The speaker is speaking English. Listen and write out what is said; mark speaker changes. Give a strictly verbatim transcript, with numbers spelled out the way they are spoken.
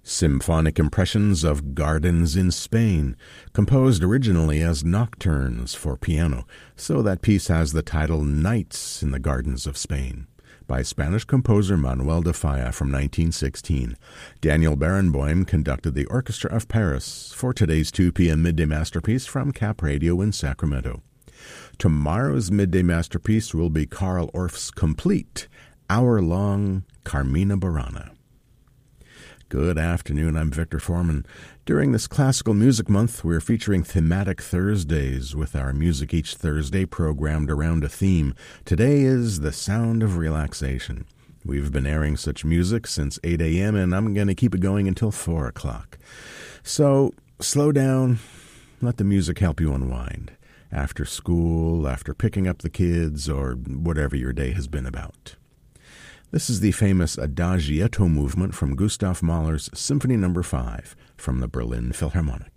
Speaker 1: Symphonic impressions of gardens in Spain, composed originally as nocturnes for piano, so that piece has the title Nights in the Gardens of Spain, by Spanish composer Manuel de Falla from nineteen sixteen. Daniel Barenboim conducted the Orchestra of Paris for today's two p.m. Midday Masterpiece from Cap Radio in Sacramento. Tomorrow's Midday Masterpiece will be Carl Orff's complete, hour-long Carmina Burana. Good afternoon, I'm Victor Foreman. During this Classical Music Month, we're featuring thematic Thursdays with our Music Each Thursday programmed around a theme. Today is The Sound of Relaxation. We've been airing such music since eight a.m., and I'm going to keep it going until four o'clock. So, slow down, let the music help you unwind. After school, after picking up the kids, or whatever your day has been about. This is the famous Adagietto movement from Gustav Mahler's Symphony Number five from the Berlin Philharmonic.